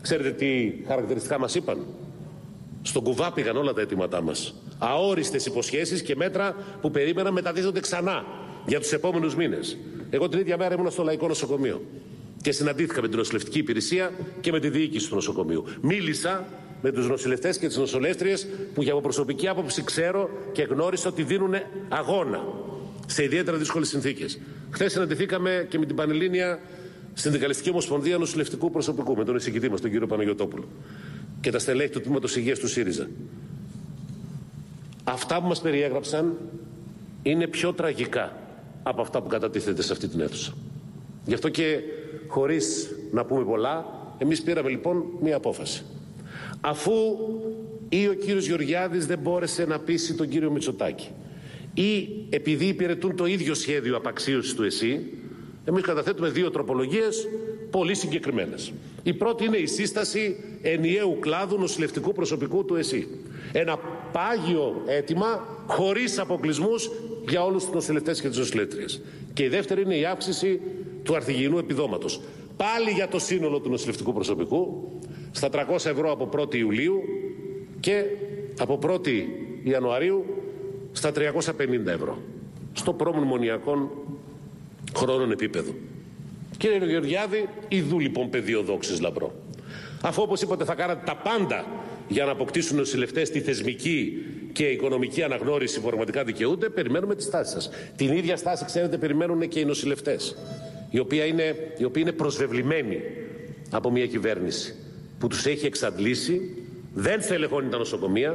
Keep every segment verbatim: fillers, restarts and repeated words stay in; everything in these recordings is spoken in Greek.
Ξέρετε τι χαρακτηριστικά μας είπαν? Στον κουβά πήγαν όλα τα αιτήματά μας. Αόριστες υποσχέσεις και μέτρα που περίμεναν μεταδίδονται ξανά για τους επόμενους μήνες. Εγώ την ίδια μέρα ήμουν στο Λαϊκό Νοσοκομείο και συναντήθηκα με την νοσηλευτική υπηρεσία και με τη διοίκηση του νοσοκομείου. Μίλησα με τους νοσηλευτές και τις νοσολεύτριες που για προσωπική άποψη ξέρω και γνώρισα ότι δίνουν αγώνα σε ιδιαίτερα δύσκολες συνθήκες. Χθες συναντηθήκαμε και με την Πανελλήνια Συνδικαλιστική Ομοσπονδία Νοσηλευτικού Προσωπικού, με τον εισηγητή μας, τον κύριο Παναγιωτόπουλο, και τα στελέχη του Τμήματος Υγείας του ΣΥΡΙΖΑ. Αυτά που μας περιέγραψαν είναι πιο τραγικά από αυτά που κατατίθεται σε αυτή την αίθουσα. Γι' αυτό και χωρίς να πούμε πολλά, εμείς πήραμε λοιπόν μία απόφαση. Αφού ή ο κύριος Γεωργιάδης δεν μπόρεσε να πείσει τον κύριο Μητσοτάκη, ή επειδή υπηρετούν το ίδιο σχέδιο απαξίωσης του ΕΣΥ, εμείς καταθέτουμε δύο τροπολογίες πολύ συγκεκριμένες. Η πρώτη είναι η σύσταση ενιαίου κλάδου νοσηλευτικού προσωπικού του ΕΣΥ. Ένα πάγιο αίτημα χωρίς αποκλεισμούς για όλους τους νοσηλευτές και τις νοσηλεύτριες. Και η δεύτερη είναι η αύξηση του αρχηγεινού επιδόματος. Πάλι για το σύνολο του νοσηλευτικού προσωπικού, στα τριακόσια ευρώ από πρώτη Ιουλίου και από πρώτη Ιανουαρίου στα τριακόσια πενήντα ευρώ. Στο προμνημονιακών χρόνων επίπεδο. Κύριε Γεωργιάδη, ειδού λοιπόν πεδίο δόξης λαμπρό. Αφού όπως είπατε θα κάνατε τα πάντα για να αποκτήσουν οι νοσηλευτές τη θεσμική και οικονομική αναγνώριση που πραγματικά δικαιούνται, περιμένουμε τη στάση σας. Την ίδια στάση, ξέρετε, περιμένουν και οι νοσηλευτές, οι οποίοι είναι, οι οποίοι είναι προσβεβλημένοι από μια κυβέρνηση που τους έχει εξαντλήσει, δεν στελεχώνει τα νοσοκομεία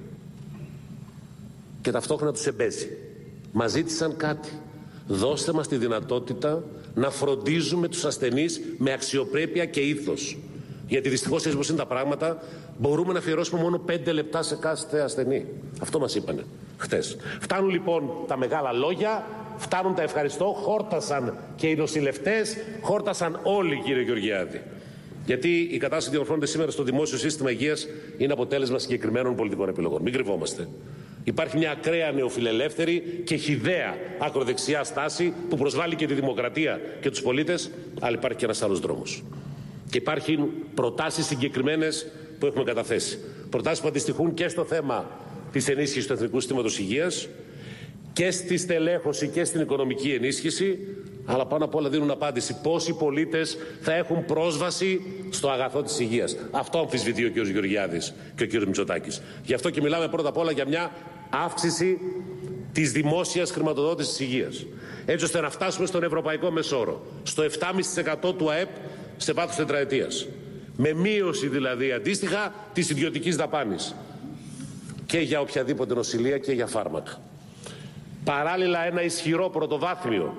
και ταυτόχρονα τους εμπέζει. Μας ζήτησαν κάτι. Δώστε μας τη δυνατότητα να φροντίζουμε τους ασθενείς με αξιοπρέπεια και ήθος. Γιατί δυστυχώς, έτσι πως είναι τα πράγματα, μπορούμε να αφιερώσουμε μόνο πέντε λεπτά σε κάθε ασθενή. Αυτό μας είπανε χτες. Φτάνουν λοιπόν τα μεγάλα λόγια, φτάνουν τα ευχαριστώ, χόρτασαν και οι νοσηλευτές, χόρτασαν όλοι, κύριε Γεωργιάδη. Γιατί η κατάσταση που διαμορφώνεται σήμερα στο δημόσιο σύστημα υγείας είναι αποτέλεσμα συγκεκριμένων πολιτικών επιλογών. Μην κρυβόμαστε. Υπάρχει μια ακραία νεοφιλελεύθερη και χυδαία ακροδεξιά στάση που προσβάλλει και τη δημοκρατία και τους πολίτες, αλλά υπάρχει και ένας άλλος δρόμος. Και υπάρχουν προτάσεις συγκεκριμένες που έχουμε καταθέσει. Προτάσεις που αντιστοιχούν και στο θέμα της ενίσχυσης του Εθνικού Συστήματος Υγείας και στη στελέχωση και στην οικονομική ενίσχυση, αλλά πάνω απ' όλα δίνουν απάντηση πώς οι πολίτες θα έχουν πρόσβαση στο αγαθό της υγείας. Αυτό αμφισβητεί ο κ. Γεωργιάδης και ο κ. Μητσοτάκης. Γι' αυτό και μιλάμε πρώτα απ' όλα για μια αύξηση της δημόσιας χρηματοδότησης της υγείας, έτσι ώστε να φτάσουμε στον ευρωπαϊκό μεσόρο, στο επτά κόμμα πέντε τοις εκατό του ΑΕΠ σε βάθος τετραετίας. Με μείωση δηλαδή αντίστοιχα της ιδιωτικής δαπάνης και για οποιαδήποτε νοσηλεία και για φάρμακα. Παράλληλα, ένα ισχυρό πρωτοβάθμιο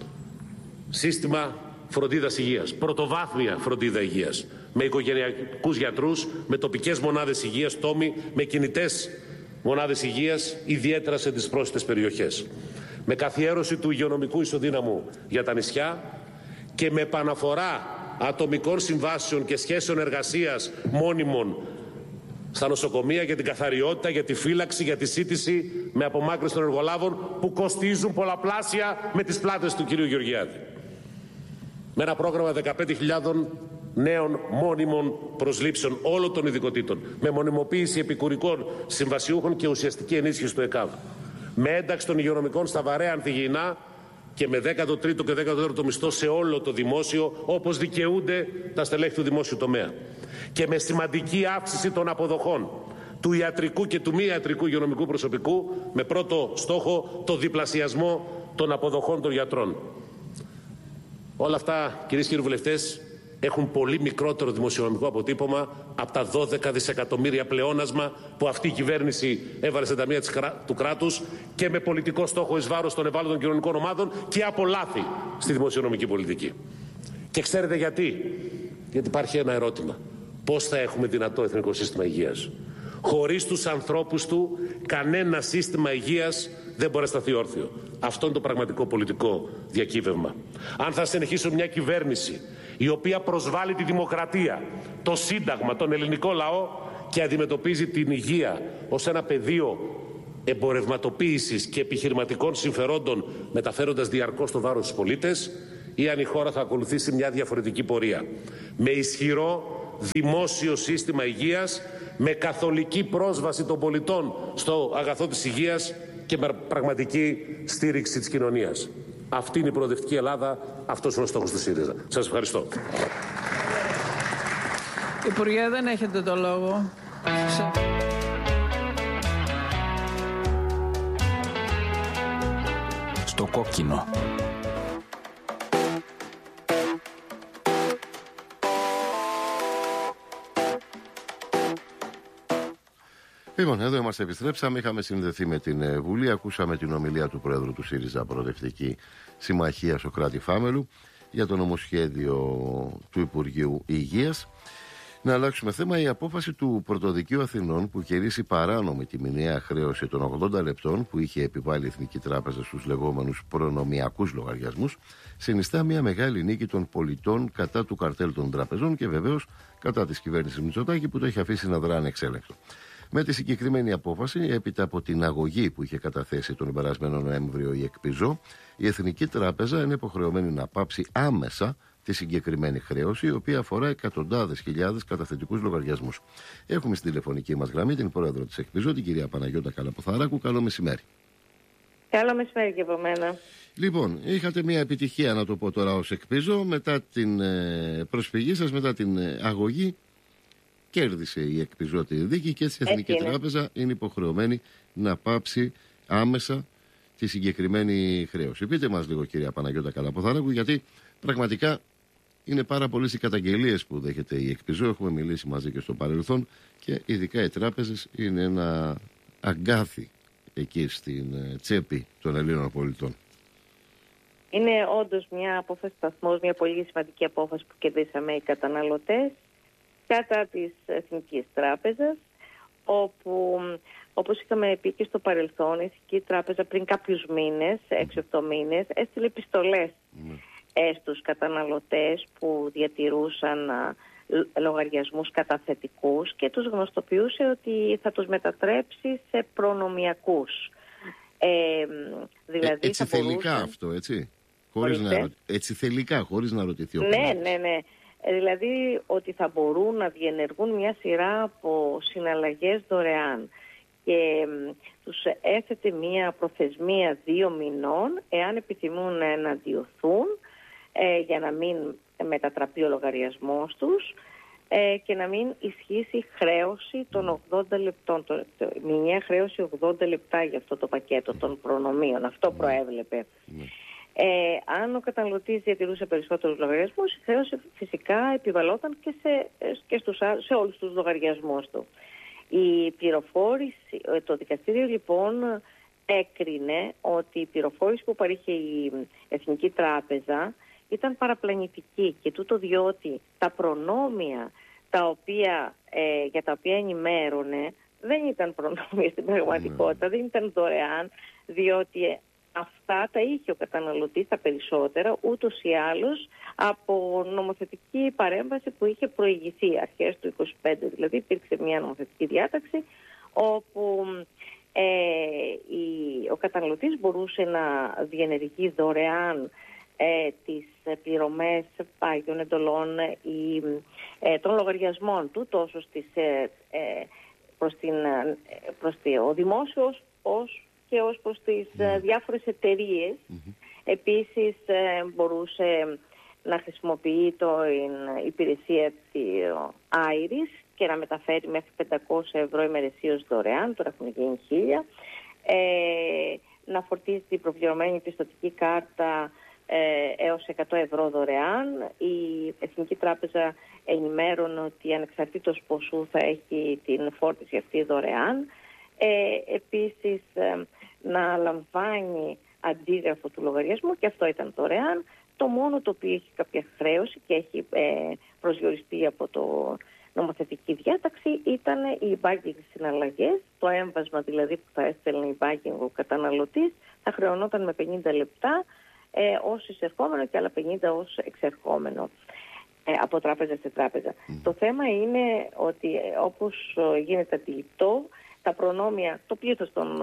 σύστημα φροντίδας υγείας, πρωτοβάθμια φροντίδα υγείας, με οικογενειακούς γιατρούς, με τοπικές μονάδες υγείας, τόμοι, με κινητές μονάδες υγείας, ιδιαίτερα σε τις πρόσθετες περιοχές. Με καθιέρωση του υγειονομικού ισοδύναμου για τα νησιά και με επαναφορά ατομικών συμβάσεων και σχέσεων εργασίας μόνιμων στα νοσοκομεία για την καθαριότητα, για τη φύλαξη, για τη σύντηση, με απομάκρυνση των εργολάβων που κοστίζουν πολλαπλάσια με τις πλάτες του κυρίου Γεωργιάδη. Με ένα πρόγραμμα δεκαπέντε χιλιάδες νέων μόνιμων προσλήψεων όλων των ειδικοτήτων, με μονιμοποίηση επικουρικών συμβασιούχων και ουσιαστική ενίσχυση του ΕΚΑΒ. Με ένταξη των υγειονομικών στα βαρέα ανθυγιεινά και με δέκατο τρίτο και δέκατο τέταρτο μισθό σε όλο το δημόσιο, όπως δικαιούνται τα στελέχη του δημόσιου τομέα. Και με σημαντική αύξηση των αποδοχών του ιατρικού και του μη ιατρικού υγειονομικού προσωπικού, με πρώτο στόχο το διπλασιασμό των αποδοχών των γιατρών. Όλα αυτά, κυρίες και κύριοι βουλευτές, έχουν πολύ μικρότερο δημοσιονομικό αποτύπωμα από τα δώδεκα δισεκατομμύρια πλεόνασμα που αυτή η κυβέρνηση έβαλε στα ταμεία του κράτους και με πολιτικό στόχο εις βάρος των ευάλωτων κοινωνικών ομάδων και από λάθη στη δημοσιονομική πολιτική. Και ξέρετε γιατί? Γιατί υπάρχει ένα ερώτημα. Πώς θα έχουμε δυνατό εθνικό σύστημα υγείας? Χωρίς τους ανθρώπους του, κανένα σύστημα υγείας δεν μπορεί να σταθεί όρθιο. Αυτό είναι το πραγματικό πολιτικό διακύβευμα. Αν θα συνεχίσουμε μια κυβέρνηση η οποία προσβάλλει τη δημοκρατία, το Σύνταγμα, τον ελληνικό λαό και αντιμετωπίζει την υγεία ως ένα πεδίο εμπορευματοποίησης και επιχειρηματικών συμφερόντων, μεταφέροντας διαρκώς το βάρος στους πολίτες, ή αν η χώρα θα ακολουθήσει μια διαφορετική πορεία. Με ισχυρό δημόσιο σύστημα υγείας με καθολική πρόσβαση των πολιτών στο αγαθό της υγείας και με πραγματική στήριξη της κοινωνίας. Αυτή είναι η προοδευτική Ελλάδα, αυτός είναι ο στόχος του ΣΥΡΙΖΑ. Σας ευχαριστώ. Υπουργέ, δεν έχετε το λόγο. Στο κόκκινο. Λοιπόν, εδώ είμαστε, επιστρέψαμε. Είχαμε συνδεθεί με την Βουλή. Ακούσαμε την ομιλία του Πρόεδρου του ΣΥΡΙΖΑ, Προοδευτική Συμμαχία, Σωκράτη Φάμελου, για το νομοσχέδιο του Υπουργείου Υγείας. Να αλλάξουμε θέμα. Η απόφαση του Πρωτοδικείου Αθηνών που κηρύσσει παράνομη τη μηνιαία χρέωση των ογδόντα λεπτών που είχε επιβάλει η Εθνική Τράπεζα στους λεγόμενους προνομιακούς λογαριασμούς συνιστά μια μεγάλη νίκη των πολιτών κατά του καρτέλ των τραπεζών και βεβαίως κατά της κυβέρνησης Μητσοτάκη που το έχει αφήσει να δρά ανεξέλεγκτο. Με τη συγκεκριμένη απόφαση, έπειτα από την αγωγή που είχε καταθέσει τον περασμένο Νοέμβριο η ΕΚΠΙΖΟ, η Εθνική Τράπεζα είναι υποχρεωμένη να πάψει άμεσα τη συγκεκριμένη χρέωση, η οποία αφορά εκατοντάδες χιλιάδες καταθετικούς λογαριασμούς. Έχουμε στην τηλεφωνική μας γραμμή την πρόεδρο της ΕΚΠΙΖΟ, την κυρία Παναγιώτα Καλαποθαράκου. Καλό μεσημέρι. Καλό μεσημέρι και από μένα. Λοιπόν, είχατε μια επιτυχία, να το πω τώρα, ως ΕΚΠΙΖΟ, μετά την προσφυγή σας, μετά την αγωγή. Κέρδισε η ΕΚΠΙΖΟ τη δίκη και έτσι η Εθνική έτσι Τράπεζα είναι υποχρεωμένη να πάψει άμεσα τη συγκεκριμένη χρέωση. Πείτε μας λίγο, κυρία Παναγιώτα Καλαποθαράκου, γιατί πραγματικά είναι πάρα πολλές οι καταγγελίες που δέχεται η ΕΚΠΙΖΟ. Έχουμε μιλήσει μαζί και στο παρελθόν και ειδικά οι τράπεζες είναι ένα αγκάθι εκεί στην τσέπη των Ελλήνων πολιτών. Είναι όντως μια απόφαση σταθμός, μια πολύ σημαντική απόφαση που κερδίσαμε οι καταναλωτές κατά της Εθνικής Τράπεζας, όπου, όπως είχαμε πει και στο παρελθόν, η Εθνική Τράπεζα πριν κάποιους μήνες, έξι οχτώ μήνες, έστειλε επιστολές mm. στους καταναλωτές που διατηρούσαν α, λογαριασμούς καταθετικούς και τους γνωστοποιούσε ότι θα τους μετατρέψει σε προνομιακούς. Ε, δηλαδή ε, έτσι θα μπορούσαν... θελικά αυτό, έτσι. Χωρίς να... Έτσι θελικά, χωρίς να ρωτηθεί ο ναι, πελάτης. ναι, ναι. Δηλαδή ότι θα μπορούν να διενεργούν μια σειρά από συναλλαγές δωρεάν και τους έθετε μια προθεσμία δύο μηνών εάν επιθυμούν να εναντιωθούν ε, για να μην μετατραπεί ο λογαριασμός τους ε, και να μην ισχύσει χρέωση των ογδόντα λεπτών, το, το, μηνιαία χρέωση ογδόντα λεπτά για αυτό το πακέτο των προνομίων. Αυτό προέβλεπε. Mm. Ε, αν ο καταναλωτής διατηρούσε περισσότερους λογαριασμούς, η χρέωση φυσικά επιβαλόταν και, σε, και στους, σε όλους τους λογαριασμούς του. Η πληροφόρηση, το δικαστήριο λοιπόν έκρινε ότι η πληροφόρηση που παρήχε η Εθνική Τράπεζα ήταν παραπλανητική και τούτο διότι τα προνόμια τα οποία, ε, για τα οποία ενημέρωνε δεν ήταν προνόμια στην πραγματικότητα, mm. δεν ήταν δωρεάν, διότι αυτά τα είχε ο καταναλωτής τα περισσότερα ούτως ή άλλως από νομοθετική παρέμβαση που είχε προηγηθεί αρχές του είκοσι πέντε. Δηλαδή υπήρξε μια νομοθετική διάταξη όπου ε, η, ο καταναλωτής μπορούσε να διενεργεί δωρεάν ε, τις πληρωμές πάγιων εντολών ή ε, των λογαριασμών του τόσο στις, ε, ε, προς, την, προς τη, ο δημόσιος ως και ως προς τις mm. διάφορες εταιρείες. Mm-hmm. Επίσης ε, μπορούσε να χρησιμοποιεί την υπηρεσία της Iris και να μεταφέρει μέχρι πεντακόσια ευρώ ημερησίως δωρεάν, τώρα έχουν γίνει χίλια, ε, να φορτίζει την προπληρωμένη πιστωτική κάρτα ε, έως εκατό ευρώ δωρεάν. Η Εθνική Τράπεζα ενημέρωνε ότι ανεξαρτήτως ποσού θα έχει την φόρτιση αυτή δωρεάν. Ε, επίσης ε, να λαμβάνει αντίγραφο του λογαριασμού και αυτό ήταν δωρεάν. Το μόνο το οποίο έχει κάποια χρέωση και έχει ε, προσδιοριστεί από το νομοθετική διάταξη ήταν οι banking συναλλαγές. Το έμβασμα δηλαδή που θα έστελνε η banking ο καταναλωτής θα χρεωνόταν με πενήντα λεπτά ε, ως εισερχόμενο και άλλα πενήντα ως εξερχόμενο ε, από τράπεζα σε τράπεζα. Mm. Το θέμα είναι ότι ε, όπως γίνεται αντιληπτό, τα προνόμια, το πλήθος των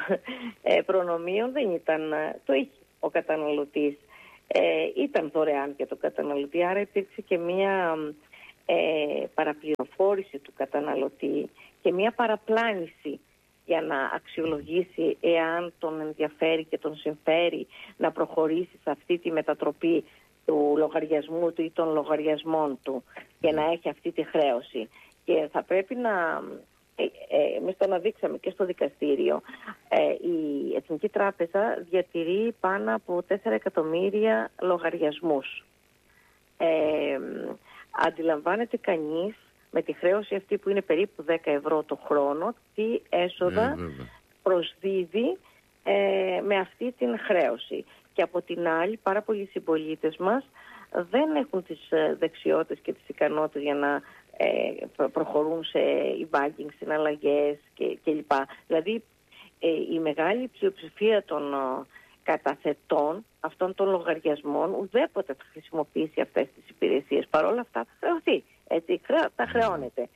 ε, προνομίων δεν ήταν, το είχε ο καταναλωτής. Ε, ήταν δωρεάν για τον καταναλωτή, άρα υπήρξε και μία ε, παραπληροφόρηση του καταναλωτή και μια παραπλάνηση για να αξιολογήσει εάν τον ενδιαφέρει και τον συμφέρει να προχωρήσει σε αυτή τη μετατροπή του λογαριασμού του ή των λογαριασμών του και να έχει αυτή τη χρέωση. Και θα πρέπει να... Ε, εμείς το αναδείξαμε και στο δικαστήριο. Ε, η Εθνική Τράπεζα διατηρεί πάνω από τέσσερα εκατομμύρια λογαριασμούς. Ε, αντιλαμβάνεται κανείς με τη χρέωση αυτή που είναι περίπου δέκα ευρώ το χρόνο τι έσοδα ε, προσδίδει ε, με αυτή την χρέωση. Και από την άλλη πάρα πολλοί συμπολίτες μας δεν έχουν τις δεξιότητες και τις ικανότητες για να ε, προχωρούν σε e-banking, συναλλαγές κλπ. Δηλαδή ε, η μεγάλη πλειοψηφία των ε, καταθετών αυτών των λογαριασμών ουδέποτε θα χρησιμοποιήσει αυτές τις υπηρεσίες. Παρ' όλα αυτά θα χρεωθεί. Έτσι, θα χρεώνεται.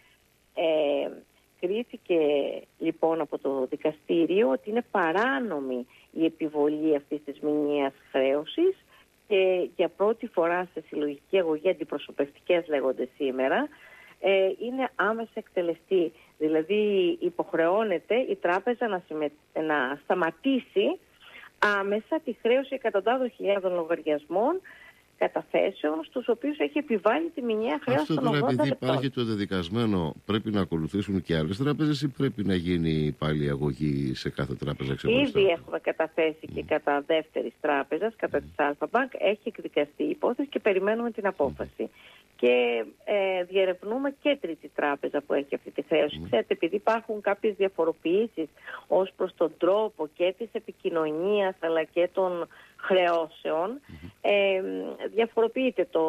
Ε, κρίθηκε λοιπόν από το δικαστήριο ότι είναι παράνομη η επιβολή αυτής της μηνιαίας χρέωσης και για πρώτη φορά σε συλλογική αγωγή, αντιπροσωπευτικές λέγονται σήμερα, ε, είναι άμεσα εκτελεστή. Δηλαδή υποχρεώνεται η τράπεζα να, συμμε... να σταματήσει άμεσα τη χρέωση εκατοντάδων χιλιάδων λογαριασμών καταθέσεων στους οποίους έχει επιβάλει τη μηνιαία χρέωση των ογδόντα λεπτών. Επειδή υπάρχει το δεδικασμένο, πρέπει να ακολουθήσουν και άλλες τράπεζες ή πρέπει να γίνει πάλι αγωγή σε κάθε τράπεζα ξεχωριστά? Ήδη έχουμε καταθέσει mm. και κατά δεύτερης τράπεζας, κατά mm. της Αλφα-Μπανκ, έχει εκδικαστεί η υπόθεση και περιμένουμε την απόφαση. Mm. Και ε, διερευνούμε και τρίτη τράπεζα που έχει αυτή τη χρέωση. Mm. Ξέρετε, επειδή υπάρχουν κάποιες διαφοροποιήσεις ως προς τον τρόπο και της επικοινωνίας αλλά και των χρεώσεων, mm-hmm. ε, διαφοροποιείται το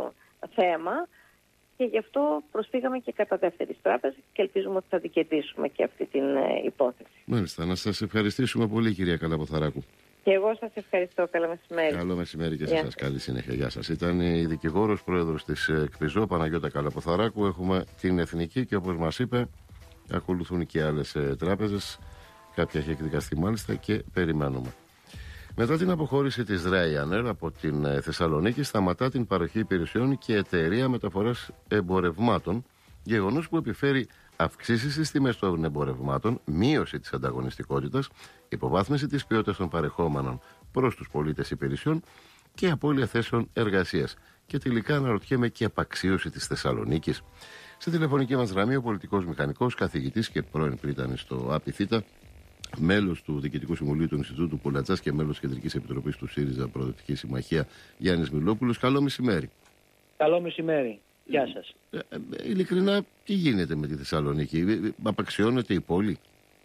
θέμα και γι' αυτό προσφύγαμε και κατά δεύτερης τράπεζα και ελπίζουμε ότι θα δικαιτήσουμε και αυτή την ε, υπόθεση. Μάλιστα. Να σας ευχαριστήσουμε πολύ, κυρία Καλαποθαράκου. Και εγώ σας ευχαριστώ. Καλό μεσημέρι. Καλό μεσημέρι και σε εσάς. Καλή συνέχεια. Γεια σας. Ήταν η δικηγόρος πρόεδρος της ΚΠΙΖΟ, Παναγιώτα Καλαποθαράκου. Έχουμε την Εθνική και όπως μας είπε ακολουθούν και άλλες ε, τράπεζες. Κάποια έχει εκδικαστεί μάλιστα και περιμένουμε. Μετά την αποχώρηση της Ryanair από την Θεσσαλονίκη, σταματά την παροχή υπηρεσιών και εταιρεία μεταφοράς εμπορευμάτων, γεγονός που επιφέρει αυξήσεις στις τιμές των εμπορευμάτων, μείωση της ανταγωνιστικότητας, υποβάθμιση της ποιότητας των παρεχόμενων προς τους πολίτες υπηρεσιών και απώλεια θέσεων εργασίας. Και τελικά αναρωτιέμαι και απαξίωση της Θεσσαλονίκης. Στη τηλεφωνική μας γραμμή ο πολιτικός μηχανικός, καθηγητής και πρώην πρίτανης στο ΑΠΙΘΙΤΑ, μέλος του Διοικητικού Συμβουλίου του Ινστιτούτου Πουλατσάς και μέλος της Κεντρικής Επιτροπής του ΣΥΡΙΖΑ Προοδευτική Συμμαχία, Γιάννης Μιλόπουλος. Καλό μεσημέρι. Καλό μεσημέρι. Γεια σας. Ε, ε, ειλικρινά, τι γίνεται με τη Θεσσαλονίκη? Απαξιώνεται η πόλη?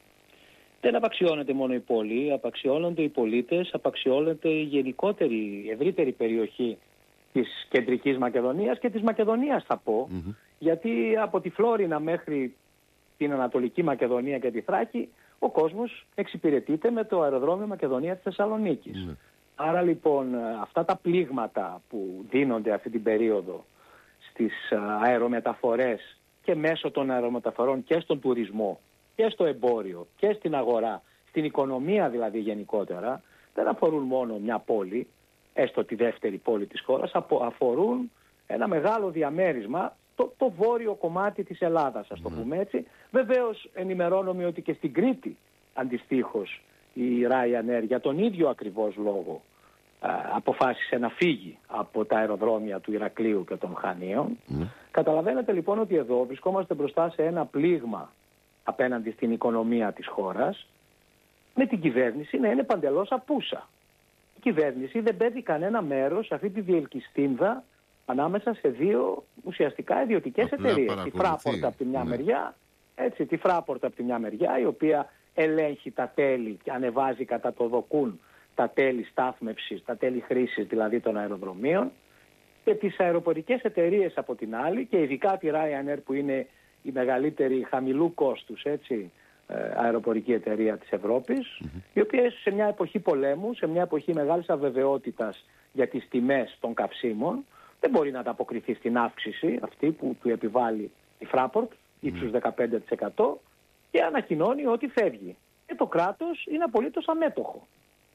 Δεν απαξιώνεται μόνο η πόλη, απαξιώνονται οι πολίτες, απαξιώνεται η γενικότερη, η ευρύτερη περιοχή της Κεντρικής Μακεδονίας και της Μακεδονίας θα πω, mm-hmm. γιατί από τη Φλόρινα μέχρι την Ανατολική Μακεδονία και τη Θράκη ο κόσμος εξυπηρετείται με το αεροδρόμιο Μακεδονία της Θεσσαλονίκης. Mm. Άρα λοιπόν αυτά τα πλήγματα που δίνονται αυτή την περίοδο στις αερομεταφορές και μέσω των αερομεταφορών και στον τουρισμό και στο εμπόριο και στην αγορά, στην οικονομία δηλαδή γενικότερα, δεν αφορούν μόνο μια πόλη, έστω τη δεύτερη πόλη της χώρας, αφορούν ένα μεγάλο διαμέρισμα, το, το βόρειο κομμάτι της Ελλάδας, ας το πούμε έτσι. Βεβαίως ενημερώνομαι ότι και στην Κρήτη αντιστοίχως η Ryanair για τον ίδιο ακριβώς λόγο α, αποφάσισε να φύγει από τα αεροδρόμια του Ηρακλείου και των Χανίων. Mm. Καταλαβαίνετε λοιπόν ότι εδώ βρισκόμαστε μπροστά σε ένα πλήγμα απέναντι στην οικονομία της χώρας, με την κυβέρνηση να είναι παντελώς απούσα. Η κυβέρνηση δεν παίρνει κανένα μέρος σε αυτή τη διελκυστίνδα ανάμεσα σε δύο ουσιαστικά ιδιωτικές εταιρείες. Τη Fraport από τη μια ναι. μεριά, έτσι, τη Fraport από τη μια μεριά, η οποία ελέγχει τα τέλη και ανεβάζει κατά το δοκούν τα τέλη στάθμευσης, τα τέλη χρήσης δηλαδή των αεροδρομίων, και τις αεροπορικές εταιρείες από την άλλη, και ειδικά τη Ryanair που είναι η μεγαλύτερη χαμηλού κόστους, έτσι, αεροπορική εταιρεία της Ευρώπης, mm-hmm. η οποία σε μια εποχή πολέμου, σε μια εποχή μεγάλης αβεβαιότητας για τις τιμές των καυσίμων, δεν μπορεί να ανταποκριθεί στην αύξηση αυτή που του επιβάλλει η Fraport, ύψους mm. δεκαπέντε τοις εκατό, και ανακοινώνει ότι φεύγει. Και το κράτος είναι απολύτως αμέτωχο,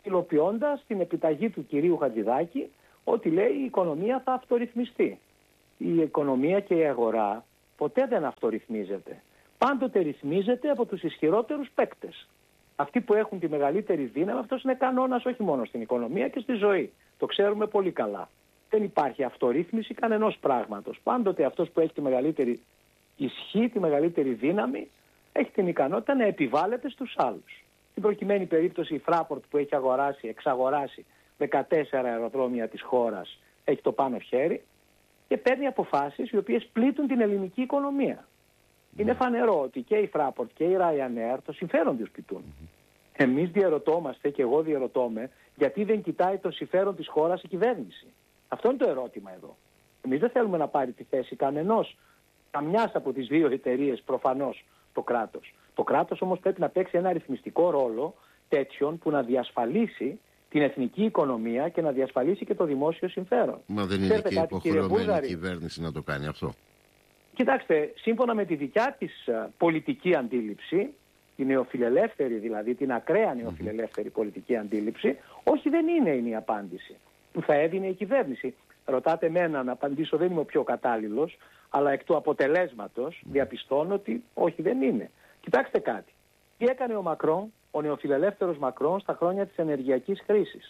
υλοποιώντας την επιταγή του κυρίου Χατζηδάκη ότι λέει η οικονομία θα αυτορυθμιστεί. η οικονομία και η αγορά ποτέ δεν αυτορυθμίζεται. Πάντοτε ρυθμίζεται από τους ισχυρότερους παίκτες. Αυτοί που έχουν τη μεγαλύτερη δύναμη, αυτός είναι κανόνας όχι μόνο στην οικονομία και στη ζωή. Το ξέρουμε πολύ καλά. Δεν υπάρχει αυτορύθμιση κανενός πράγματος. Πάντοτε αυτός που έχει τη μεγαλύτερη ισχύ, τη μεγαλύτερη δύναμη, έχει την ικανότητα να επιβάλλεται στους άλλους. Στην προκειμένη περίπτωση η Fraport που έχει αγοράσει, εξαγοράσει δεκατέσσερα αεροδρόμια της χώρας, έχει το πάνω χέρι και παίρνει αποφάσεις οι οποίες πλήττουν την ελληνική οικονομία. Mm. Είναι φανερό ότι και η Fraport και η Ryanair το συμφέρον τους κοιτούν. Mm. Εμείς διαρωτόμαστε και εγώ διαρωτώμαι γιατί δεν κοιτάει το συμφέρον της χώρας η κυβέρνηση. Αυτό είναι το ερώτημα εδώ. Εμείς δεν θέλουμε να πάρει τη θέση κανενός, καμιάς από τις δύο εταιρείες προφανώς το κράτος. Το κράτος όμως πρέπει να παίξει ένα αριθμιστικό ρόλο τέτοιον που να διασφαλίσει την εθνική οικονομία και να διασφαλίσει και το δημόσιο συμφέρον. Μα δεν είναι και υποχρεωμένη η κυβέρνηση να το κάνει αυτό? Κοιτάξτε, σύμφωνα με τη δικιά της πολιτική αντίληψη, τη νεοφιλελεύθερη δηλαδή, την ακραία νεοφιλελεύθερη πολιτική αντίληψη, όχι δεν είναι, είναι η απάντηση που θα έδινε η κυβέρνηση. Ρωτάτε εμένα να απαντήσω, δεν είμαι ο πιο κατάλληλος, αλλά εκ του αποτελέσματος διαπιστώνω ότι όχι δεν είναι. Κοιτάξτε κάτι. Τι έκανε ο Μακρόν, ο νεοφιλελεύθερος Μακρόν, στα χρόνια της ενεργειακής κρίσης?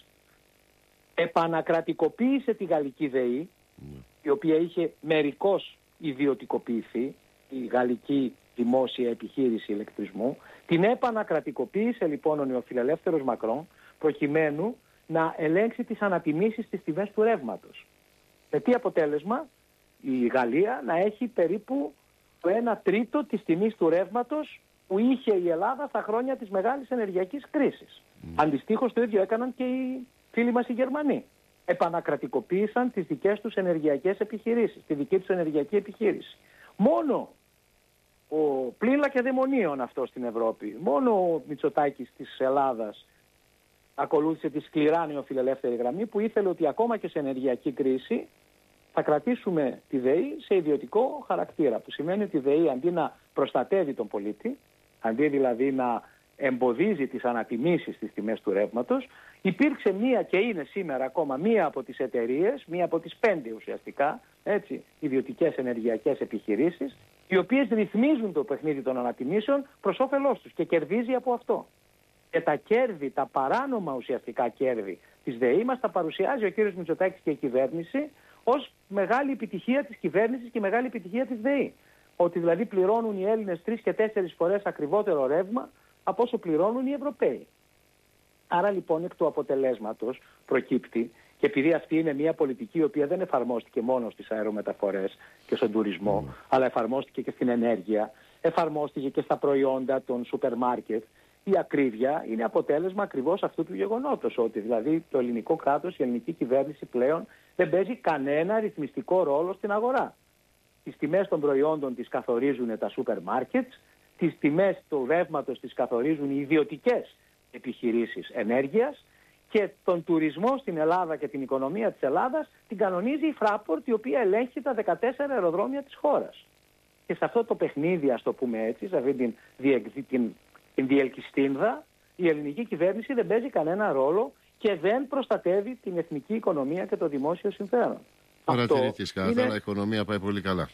Επανακρατικοποίησε τη γαλλική ΔΕΗ, mm. η οποία είχε μερικώς ιδιωτικοποιηθεί, η γαλλική δημόσια επιχείρηση ηλεκτρισμού. Την επανακρατικοποίησε λοιπόν ο νεοφιλελεύθερος Μακρόν προκειμένου να ελέγξει τις ανατιμήσεις στις τιμές του ρεύματος. Με τι αποτέλεσμα? Η Γαλλία να έχει περίπου το ένα τρίτο της τιμής του ρεύματος που είχε η Ελλάδα στα χρόνια της μεγάλης ενεργειακής κρίσης. Mm. Αντιστοίχως το ίδιο έκαναν και οι φίλοι μας οι Γερμανοί. Επανακρατικοποίησαν τις δικές τους ενεργειακές επιχειρήσεις, τη δική τους ενεργειακή επιχείρηση. Μόνο ο πλήλα και δαιμονίων αυτό στην Ευρώπη, μόνο ο Μητσοτάκης της Ελλάδας ακολούθησε τη σκληρά νεοφιλελεύθερη γραμμή που ήθελε ότι ακόμα και σε ενεργειακή κρίση θα κρατήσουμε τη ΔΕΗ σε ιδιωτικό χαρακτήρα, που σημαίνει ότι η ΔΕΗ αντί να προστατεύει τον πολίτη, αντί δηλαδή να εμποδίζει τις ανατιμήσεις στις τιμές του ρεύματος, υπήρξε μία και είναι σήμερα ακόμα μία από τις εταιρείες, μία από τις πέντε ουσιαστικά, έτσι, ιδιωτικές ενεργειακές επιχειρήσεις, οι οποίες ρυθμίζουν το παιχνίδι των ανατιμήσεων προς όφελός τους και κερδίζει από αυτό. Και τα κέρδη, τα παράνομα ουσιαστικά κέρδη της ΔΕΗ μας τα παρουσιάζει ο κύριος Μητσοτάκης και η κυβέρνηση ως μεγάλη επιτυχία της κυβέρνησης και μεγάλη επιτυχία της ΔΕΗ. Ότι δηλαδή πληρώνουν οι Έλληνες τρεις και τέσσερις φορές ακριβότερο ρεύμα από όσο πληρώνουν οι Ευρωπαίοι. Άρα λοιπόν εκ του αποτελέσματος προκύπτει, και επειδή αυτή είναι μια πολιτική η οποία δεν εφαρμόστηκε μόνο στις αερομεταφορές και στον τουρισμό, mm. αλλά εφαρμόστηκε και στην ενέργεια, εφαρμόστηκε και στα προϊόντα των σούπερ μάρκετ, η ακρίβεια είναι αποτέλεσμα ακριβώς αυτού του γεγονότος, ότι δηλαδή το ελληνικό κράτος, η ελληνική κυβέρνηση πλέον δεν παίζει κανένα ρυθμιστικό ρόλο στην αγορά. Τις τιμές των προϊόντων τις καθορίζουν τα σούπερ μάρκετ, τις τιμές του ρεύματος τις καθορίζουν οι ιδιωτικές επιχειρήσεις ενέργειας και τον τουρισμό στην Ελλάδα και την οικονομία της Ελλάδας την κανονίζει η Fraport, η οποία ελέγχει τα δεκατέσσερα αεροδρόμια της χώρας. Και σε αυτό το παιχνίδι, ας το πούμε έτσι, σε αυτή την, την, την διελκυστίνδα, η ελληνική κυβέρνηση δεν παίζει κανένα ρόλο και δεν προστατεύει την εθνική οικονομία και το δημόσιο συμφέρον. Παρατηρητής καθαρά, είναι... η οικονομία πάει πολύ καλά.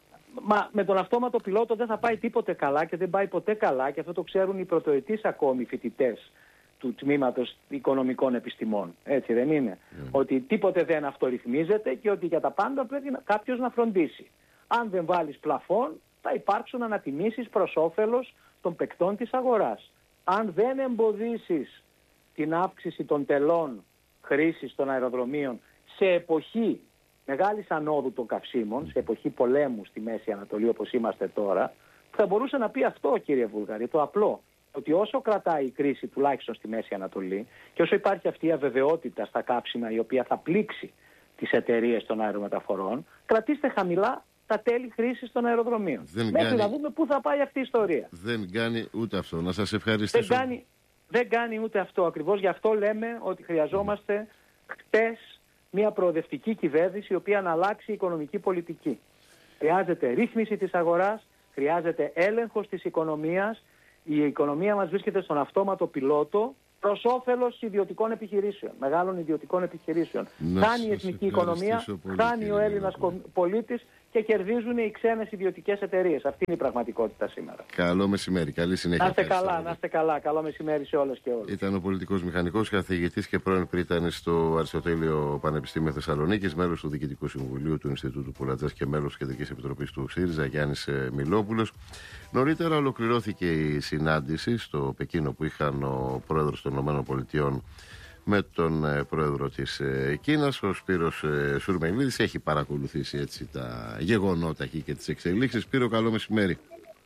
Μα με τον αυτόματο πιλότο δεν θα πάει τίποτε καλά και δεν πάει ποτέ καλά, και αυτό το ξέρουν οι πρωτοετής ακόμη φοιτητές του τμήματος οικονομικών επιστημών. Έτσι δεν είναι? Yeah. Ότι τίποτε δεν αυτορυθμίζεται και ότι για τα πάντα πρέπει να, κάποιος να φροντίσει. Αν δεν βάλεις πλαφόν θα υπάρξουν ανατιμήσεις προς όφελος των παικτών της αγοράς. Αν δεν εμποδίσεις την αύξηση των τελών χρήσης των αεροδρομίων σε εποχή μεγάλης ανόδου των καυσίμων, σε εποχή πολέμου στη Μέση Ανατολή όπως είμαστε τώρα, θα μπορούσε να πει αυτό, κύριε Βούλγαρη, το απλό, ότι όσο κρατάει η κρίση τουλάχιστον στη Μέση Ανατολή και όσο υπάρχει αυτή η αβεβαιότητα στα κάψιμα η οποία θα πλήξει τις εταιρείες των αερομεταφορών, κρατήστε χαμηλά τα τέλη χρήσης των αεροδρομίων. Δεν Μέχρι κάνει... να δούμε πού θα πάει αυτή η ιστορία. Δεν κάνει ούτε αυτό. Να σας ευχαριστήσω. Δεν κάνει, δεν κάνει ούτε αυτό. Ακριβώς γι' αυτό λέμε ότι χρειαζόμαστε χτες μια προοδευτική κυβέρνηση η οποία να αλλάξει η οικονομική πολιτική. Χρειάζεται ρύθμιση της αγοράς, χρειάζεται έλεγχος της οικονομίας. Η οικονομία μας βρίσκεται στον αυτόματο πιλότο προς όφελος ιδιωτικών επιχειρήσεων, μεγάλων ιδιωτικών επιχειρήσεων. Χάνει η εθνική οικονομία, χάνει ο Έλληνας πολίτης και κερδίζουν οι ξένες ιδιωτικές εταιρείες. Αυτή είναι η πραγματικότητα σήμερα. Καλό μεσημέρι, καλή συνέχεια. Να είστε καλά, να είστε καλά. Καλό μεσημέρι σε όλες και όλους. Ήταν ο πολιτικός μηχανικός, καθηγητής και πρώην πρίτανης στο Αριστοτέλειο Πανεπιστήμιο Θεσσαλονίκης, μέλος του Διοικητικού Συμβουλίου του Ινστιτούτου Πουλατζάς και μέλος της Κεντρικής Επιτροπής του ΣΥΡΙΖΑ, Γιάννης Μιλόπουλος. Νωρίτερα ολοκληρώθηκε η συνάντηση στο Πεκίνο που είχαν ο πρόεδρος των ΗΠΑ με τον ε, πρόεδρο της ε, Κίνας. Ο Σπύρος ε, Σουρμελίδης έχει παρακολουθήσει έτσι τα γεγονότα εκεί και τις εξελίξεις. Σπύρο, καλό μεσημέρι.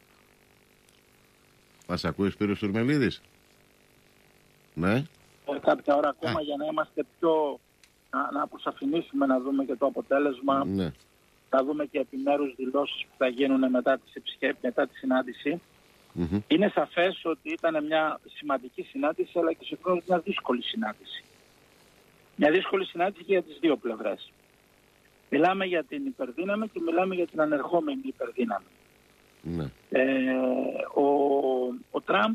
Μας ακούει ο Σπύρος Σουρμελίδης? Ναι. Ε, κάποια ώρα ακόμα Α. για να είμαστε πιο... να, να αποσαφηνίσουμε, να δούμε και το αποτέλεσμα. Ναι. Να δούμε και επιμέρους δηλώσεις που θα γίνουν μετά, τις, μετά τη συνάντηση. Mm-hmm. Είναι σαφές ότι ήταν μια σημαντική συνάντηση, αλλά και συγχρόνως μια δύσκολη συνάντηση. Μια δύσκολη συνάντηση και για τις δύο πλευρές. Μιλάμε για την υπερδύναμη και μιλάμε για την ανερχόμενη υπερδύναμη. Mm-hmm. Ε, ο, ο Τραμπ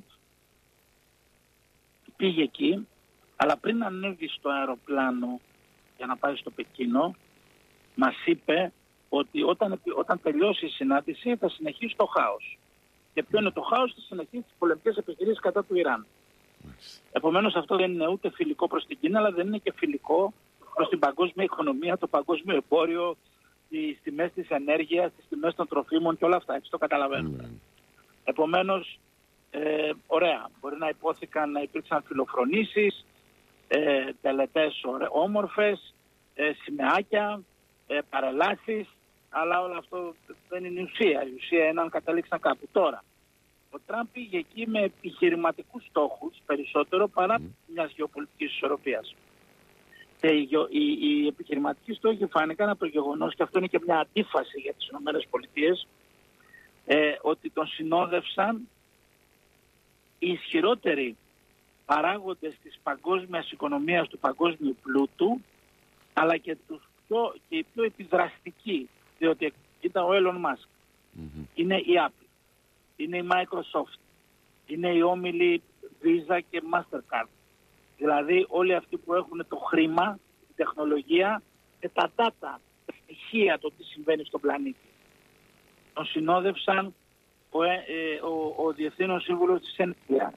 πήγε εκεί, αλλά πριν ανέβει στο αεροπλάνο για να πάει στο Πεκίνο, μας είπε ότι όταν, όταν τελειώσει η συνάντηση θα συνεχίσει το χάος. Και ποιο είναι το χάος? Θα συνεχίσει τις πολεμικές επιχειρήσεις κατά του Ιράν. Yes. Επομένως αυτό δεν είναι ούτε φιλικό προς την Κίνα, αλλά δεν είναι και φιλικό προς την παγκόσμια οικονομία, το παγκόσμιο εμπόριο, τις τιμές της ενέργειας, τις τιμές των τροφίμων και όλα αυτά. Έτσι το καταλαβαίνουμε. Mm. Επομένως, ε, ωραία, μπορεί να υπόθηκαν να υπήρξαν φιλοφρονήσεις, ε, τελετές όμορφες, ε, σημαίακια, ε, παρελάσεις, αλλά όλο αυτό δεν είναι η ουσία. Η ουσία είναι αν καταλήξαν κάπου. Τώρα, ο Τραμπ πήγε εκεί με επιχειρηματικούς στόχους περισσότερο παρά mm. μιας γεωπολιτικής ισορροπίας. Και οι, οι, οι επιχειρηματικοί στόχοι φάνηκαν από το γεγονός, και αυτό είναι και μια αντίφαση για τις ΗΠΑ, ε, ότι τον συνόδευσαν οι ισχυρότεροι παράγοντες της παγκόσμιας οικονομίας, του παγκόσμιου πλούτου, αλλά και, τους πιο, και οι πιο επιδραστικοί, διότι ήταν ο Elon Musk, mm-hmm. είναι η Apple, είναι η Microsoft, είναι οι όμιλοι Visa και Mastercard. Δηλαδή όλοι αυτοί που έχουν το χρήμα, τη τεχνολογία και τα data, τα στοιχεία το τι συμβαίνει στον πλανήτη. Τον συνόδευσαν ο, ε, ο, ο Διευθύνων Σύμβουλος της Ενέργειας.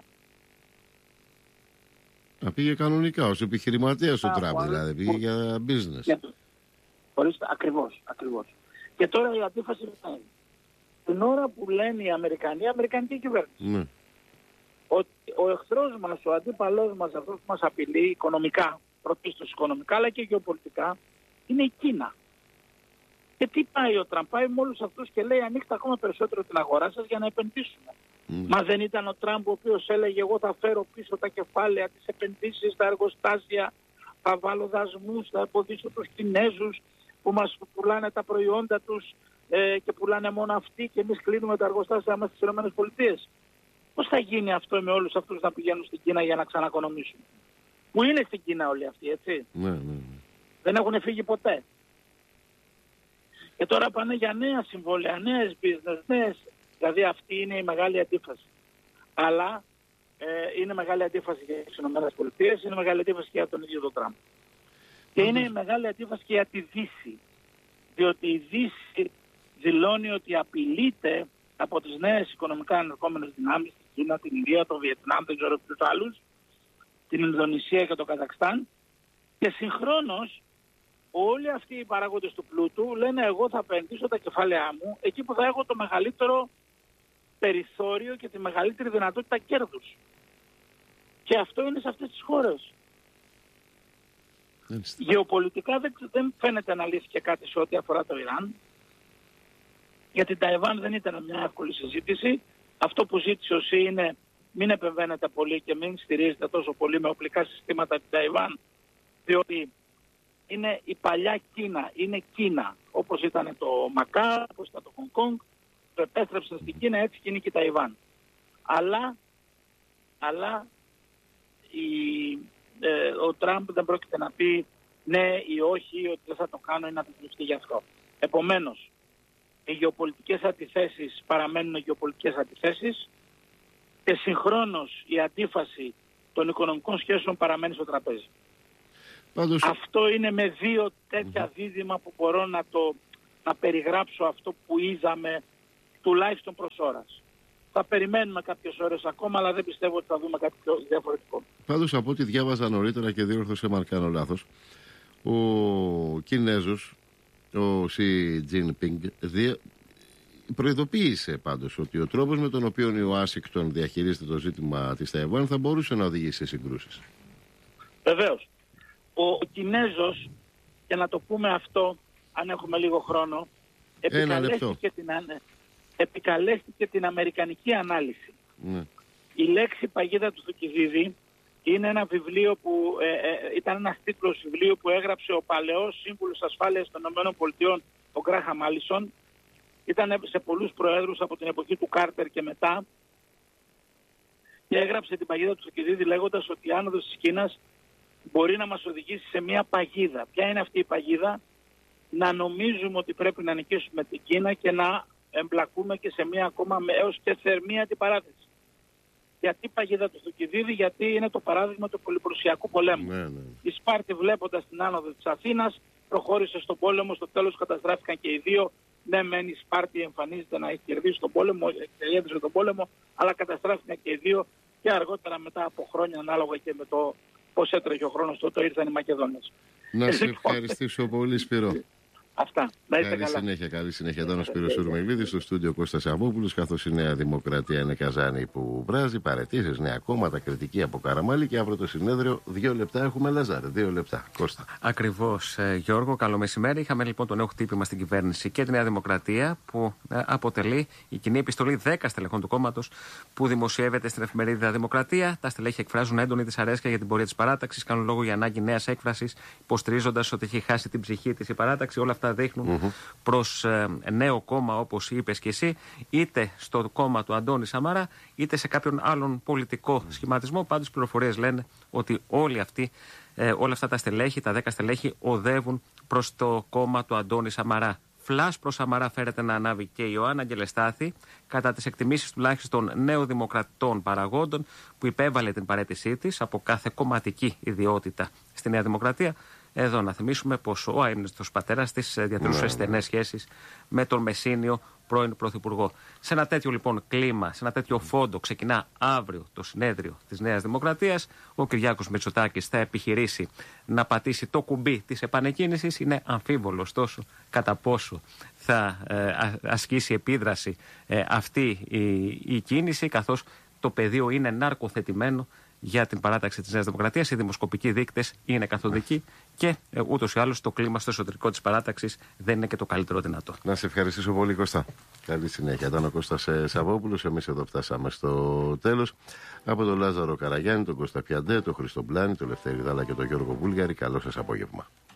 Να πήγε κανονικά ως επιχειρηματίας ο Τραμπ, δηλαδή πήγε για business. Και, χωρίς, ακριβώς, ακριβώς. Και τώρα η αντίφαση είναι την ώρα που λένε οι Αμερικανοί, η Αμερικανική κυβέρνηση, mm. ότι ο εχθρός μας, ο αντίπαλός μας, αυτός που μας απειλεί οικονομικά, πρωτίστως οικονομικά, αλλά και γεωπολιτικά, είναι η Κίνα. Και τι πάει ο Τραμπ? Πάει με όλους αυτούς και λέει ανοίξτε ακόμα περισσότερο την αγορά σας για να επενδύσουμε. Mm. Μα δεν ήταν ο Τραμπ ο οποίος έλεγε εγώ θα φέρω πίσω τα κεφάλαια, τις επενδύσεις, τα εργοστάσια, θα βάλω δασμούς, θα εμποδίσω τους Κινέζους που μας πουλάνε τα προϊόντα τους ε, και πουλάνε μόνο αυτοί και εμείς κλείνουμε τα εργοστάσια μας στις ΗΠΑ. Πώς θα γίνει αυτό με όλους αυτούς να πηγαίνουν στην Κίνα για να ξανακονομήσουν? Που είναι στην Κίνα όλοι αυτοί, έτσι. Ναι, ναι, ναι. Δεν έχουν φύγει ποτέ. Και τώρα πάνε για νέα συμβόλαια, νέες business, νέες. Δηλαδή αυτή είναι η μεγάλη αντίφαση. Αλλά ε, είναι μεγάλη αντίφαση για τις ΗΠΑ, είναι μεγάλη αντίφαση και για τον ίδιο τον Τραμπ. Και είναι η μεγάλη αντίφαση και για τη Δύση. Διότι η Δύση δηλώνει ότι απειλείται από τις νέες οικονομικά ανερχόμενες δυνάμεις, την Κίνα, την Ινδία, το Βιετνάμ, δεν ξέρω ποιους άλλους, την Ινδονησία και το Καζακστάν, και συγχρόνως όλοι αυτοί οι παράγοντες του πλούτου λένε εγώ θα επενδύσω τα κεφάλαιά μου εκεί που θα έχω το μεγαλύτερο περιθώριο και τη μεγαλύτερη δυνατότητα κέρδους. Και αυτό είναι σε αυτές τις χώρες. Mm. Γεωπολιτικά δεν, δεν φαίνεται να λύθηκε κάτι σε ό,τι αφορά το Ιράν. Για την Ταϊβάν δεν ήταν μια εύκολη συζήτηση. Αυτό που ζήτησε ο ΣΥ είναι μην επεμβαίνετε πολύ και μην στηρίζετε τόσο πολύ με οπλικά συστήματα την Ταϊβάν, διότι είναι η παλιά Κίνα, είναι Κίνα. Όπως ήταν το Μακά, όπως ήταν το Χονγκ Κονγκ, το επέστρεψαν στην Κίνα, έτσι και είναι και η Ταϊβάν. Αλλά, αλλά η, ε, ο Τραμπ δεν πρόκειται να πει ναι ή όχι, ότι δεν θα το κάνω ή να δεσμευτεί γι' αυτό. Επομένως, οι γεωπολιτικές αντιθέσεις παραμένουν γεωπολιτικές αντιθέσεις και συγχρόνως η αντίφαση, το των οικονομικών σχέσεων παραμένει στο τραπέζι. Πάντως... Αυτό είναι με δύο τέτοια mm-hmm. δίδυμα που μπορώ να, το, να περιγράψω αυτό που είδαμε τουλάχιστον προς ώρας. Θα περιμένουμε κάποιες ώρες ακόμα, αλλά δεν πιστεύω ότι θα δούμε κάτι πιο διαφορετικό. Πάντως από ό,τι διάβαζα νωρίτερα και διόρθωσε με αν κάνω λάθος, ο Κινέζος, ο Σι Τζινπινγκ, προειδοποίησε πάντως ότι ο τρόπος με τον οποίο η Ουάσιγκτον διαχειρίζεται το ζήτημα της Ταϊβάν θα μπορούσε να οδηγήσει σε συγκρούσεις. Βεβαίως. Ο Κινέζος, και να το πούμε αυτό, αν έχουμε λίγο χρόνο, επικαλέστηκε την, επικαλέστηκε την αμερικανική ανάλυση. Ναι. Η λέξη παγίδα του Θουκυδίδη είναι ένα βιβλίο που ε, ε, ήταν ένας τίτλος βιβλίου που έγραψε ο παλαιός σύμβουλος ασφάλειας των ΗΠΑ, ο Γκράχαμ Άλισον. Ήταν σε πολλούς προέδρους από την εποχή του Κάρτερ και μετά και έγραψε την παγίδα του Θουκυδίδη λέγοντας ότι η άνοδος της Κίνας μπορεί να μας οδηγήσει σε μια παγίδα. Ποια είναι αυτή η παγίδα? Να νομίζουμε ότι πρέπει να νικήσουμε την Κίνα και να εμπλακούμε και σε μια ακόμα έως και θερμή αντιπαράθεση. Γιατί παγίδα του Θουκυδίδη? Γιατί είναι το παράδειγμα του πολυπρουσιακού πολέμου. Ναι, ναι. Η Σπάρτη, βλέποντας την άνοδο της Αθήνας, προχώρησε στον πόλεμο, στο τέλος καταστράφηκαν και οι δύο. Ναι, μεν η Σπάρτη εμφανίζεται να έχει κερδίσει τον πόλεμο, κερδίσει τον πόλεμο, αλλά καταστράφηκαν και οι δύο και αργότερα μετά από χρόνια, ανάλογα και με το πώς έτρεχε ο χρόνος, τότε ήρθαν οι Μακεδόνες. Να σε ευχαριστήσω πολύ, Σπύρο. Αυτά. Να είστε καλή καλά. συνέχεια, καλή συνέχεια. Ήταν ο Σπύρος Σουρμελίδης στο στούντιο Κώστας Σαββόπουλος, καθώς η Νέα Δημοκρατία είναι καζάνι που βράζει, παραιτήσεις, νέα κόμματα, κριτική από Καραμάλη και αύριο το συνέδριο. Δύο λεπτά έχουμε, Λάζαρε. Δύο λεπτά. Κώστα. Ακριβώς, Γιώργο. Καλό μεσημέρι. Είχαμε λοιπόν το νέο χτύπημα στην κυβέρνηση και τη Νέα Δημοκρατία, που αποτελεί η κοινή επιστολή δέκα στελεχών του κόμματος που δημοσιεύεται στην εφημερίδα Δημοκρατία. Τα στελέχη εκφράζουν έντονη δυσαρέσκεια για την πορεία της παράταξης, κάνουν λόγο για ανάγκη νέας έκφρασης, υποστηρίζοντας ότι έχει χάσει την ψυχή της η παράταξη. Όλα αυτά δείχνουν mm-hmm. προς ε, νέο κόμμα, όπως είπες και εσύ, είτε στο κόμμα του Αντώνη Σαμαρά, είτε σε κάποιον άλλον πολιτικό mm-hmm. σχηματισμό. Πάντως οι πληροφορίες λένε ότι όλοι αυτοί, ε, όλα αυτά τα στελέχη, τα δέκα στελέχη, οδεύουν προς το κόμμα του Αντώνη Σαμαρά. Φλάς προς Σαμαρά φέρεται να ανάβει και η Ιωάννα Αγγελεστάθη, κατά τις εκτιμήσεις τουλάχιστον νεοδημοκρατών παραγόντων, που υπέβαλε την παραίτησή της από κάθε κομματική ιδιότητα στη Νέα Δημοκρατία. Εδώ να θυμίσουμε πως ο αείμνηστος πατέρας της διατηρούσε στενές σχέσεις με τον Μεσίνιο πρώην Πρωθυπουργό. Σε ένα τέτοιο λοιπόν κλίμα, σε ένα τέτοιο φόντο, ξεκινά αύριο το συνέδριο της Νέας Δημοκρατίας. Ο Κυριάκος Μητσοτάκης θα επιχειρήσει να πατήσει το κουμπί της επανεκκίνησης. Είναι αμφίβολο ωστόσο κατά πόσο θα ε, ασκήσει επίδραση ε, αυτή η, η κίνηση, καθώς το πεδίο είναι ναρκοθετημένο για την παράταξη της Νέας Δημοκρατίας. Οι δημοσκοπικοί δείκτες είναι καθοδικοί και ε, ούτως ή άλλως το κλίμα στο εσωτερικό της παράταξης δεν είναι και το καλύτερο δυνατό. Να σε ευχαριστήσω πολύ, Κώστα. Καλή συνέχεια. Ήταν ο Κώστας Σαββόπουλος. Εμείς εδώ φτάσαμε στο τέλος. Από τον Λάζαρο Καραγιάννη, τον Κώστα Πιαντέ, τον Χρήστο Μπλάνη, τον Λευτέρη Δάλα και τον Γιώργο Βούλγαρη. Καλό σας απόγευμα.